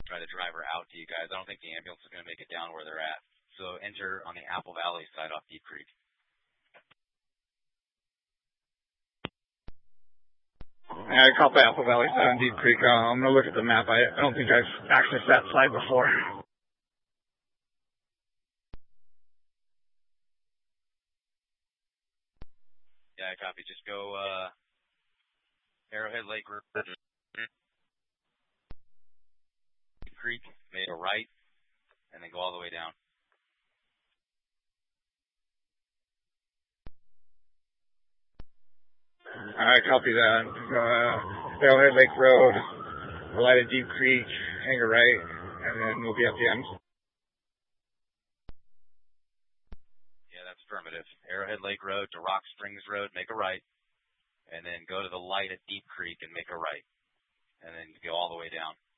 try to drive her out to you guys. I don't think the ambulance is going to make it down where they're at. So enter on the Apple Valley side off Deep Creek. I copy Apple Valley side on Deep Creek. I'm going to look at the map. I don't think I've accessed that side before. Yeah, I copy. Just go Arrowhead Lake Road, Deep Creek, make a right, and then go all the way down. All right, copy that. Arrowhead Lake Road, light at Deep Creek, hang a right, and then we'll be at the end. Yeah, that's affirmative. Arrowhead Lake Road to Rock Springs Road, make a right, and then go to the light at Deep Creek and make a right, and then go all the way down.